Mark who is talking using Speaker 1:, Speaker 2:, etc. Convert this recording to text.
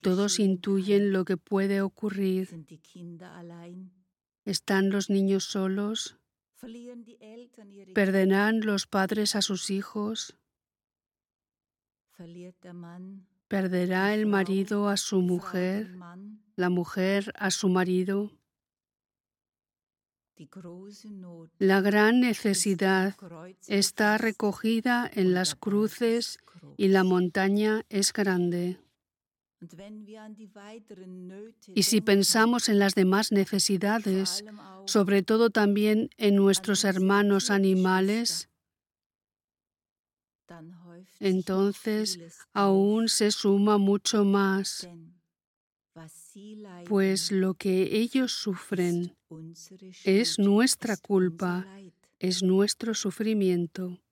Speaker 1: Todos intuyen lo que puede ocurrir.
Speaker 2: Sind die Kinder allein?
Speaker 1: ¿Están los niños solos?
Speaker 2: Verlieren die Eltern ihre Kinder?
Speaker 1: ¿Perderán los padres a sus hijos?
Speaker 2: Verliert der Mann
Speaker 1: ¿Perderá
Speaker 2: die
Speaker 1: el
Speaker 2: Frau,
Speaker 1: marido a su
Speaker 2: die Frau
Speaker 1: mujer,
Speaker 2: den Mann?
Speaker 1: la mujer a su marido?
Speaker 2: Die große Not
Speaker 1: La gran
Speaker 2: ist
Speaker 1: necesidad
Speaker 2: am Kreuz
Speaker 1: está
Speaker 2: gefasst
Speaker 1: recogida en
Speaker 2: und
Speaker 1: las
Speaker 2: der Berg
Speaker 1: cruces
Speaker 2: ist groß.
Speaker 1: y la montaña es grande.
Speaker 2: Und wenn wir an die weiteren Nöte
Speaker 1: Y si
Speaker 2: denken,
Speaker 1: pensamos en las demás
Speaker 2: vor
Speaker 1: necesidades,
Speaker 2: allem auch
Speaker 1: sobre todo también en
Speaker 2: an
Speaker 1: nuestros
Speaker 2: unsere
Speaker 1: hermanos animales,
Speaker 2: Tiergeschwister, dann häuft sich noch
Speaker 1: entonces
Speaker 2: vieles
Speaker 1: aún
Speaker 2: auf,
Speaker 1: se suma mucho más,
Speaker 2: denn was sie leiden,
Speaker 1: pues lo que ellos
Speaker 2: ist
Speaker 1: sufren
Speaker 2: unsere
Speaker 1: es
Speaker 2: Schuld,
Speaker 1: nuestra
Speaker 2: ist unser
Speaker 1: culpa,
Speaker 2: Leid.
Speaker 1: es nuestro sufrimiento.